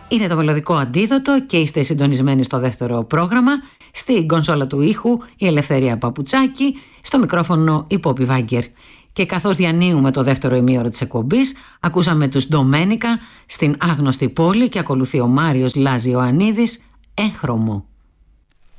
Είναι το μελωδικό αντίδοτο και είστε συντονισμένοι στο δεύτερο πρόγραμμα. Στην κονσόλα του ήχου η Ελευθερία Παπουτσάκη, στο μικρόφωνο η Πόπη Βάγκερ. Και καθώς διανύουμε το δεύτερο ημίωρο της εκπομπής, ακούσαμε τους Ντομένικα στην Άγνωστη Πόλη και ακολουθεί ο Μάριος Λάζι Ιωαννίδης, Έγχρωμο.